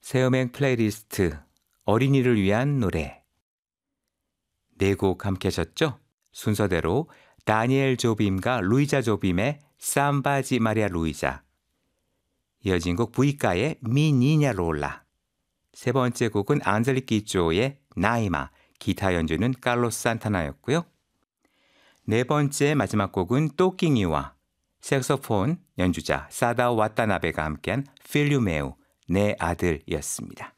새음악 플레이리스트 어린이를 위한 노래 네 곡 함께 하셨죠? 순서대로 다니엘 조빔과 루이자 조빔의 삼바지 마리아 루이자, 이어진 곡 부이카의 미 니냐 롤라, 세 번째 곡은 안젤릭 기조의 나이마, 기타 연주는 칼로스 산타나였고요. 네 번째 마지막 곡은 또끼니와 색소폰 연주자 사다 와타나베가 함께한 필류메우, 내 아들이었습니다.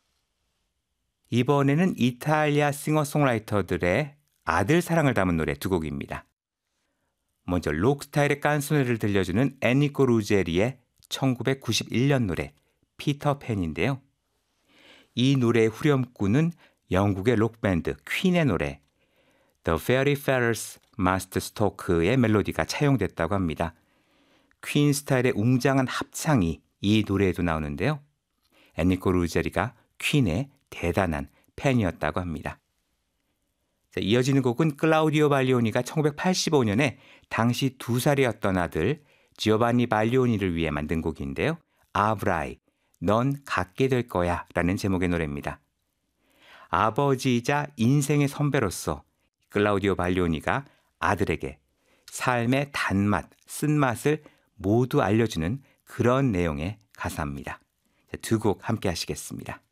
이번에는 이탈리아 싱어송라이터들의 아들 사랑을 담은 노래 두 곡입니다. 먼저 록 스타일의 깐소네를 들려주는 에니코 루제리의 1991년 노래 피터팬인데요. 이 노래의 후렴구는 영국의 록밴드 퀸의 노래 The Fairy Fellers Must Stalk의 멜로디가 차용됐다고 합니다. 퀸 스타일의 웅장한 합창이 이 노래에도 나오는데요. 에니코 루제리가 퀸의 대단한 팬이었다고 합니다. 자, 이어지는 곡은 클라우디오 발리오니가 1985년에 당시 2살이었던 아들 지오반니 발리오니를 위해 만든 곡인데요. 아브라이, 넌 갖게 될 거야 라는 제목의 노래입니다. 아버지이자 인생의 선배로서 클라우디오 발리오니가 아들에게 삶의 단맛, 쓴맛을 모두 알려주는 그런 내용의 가사입니다. 두 곡 함께 하시겠습니다.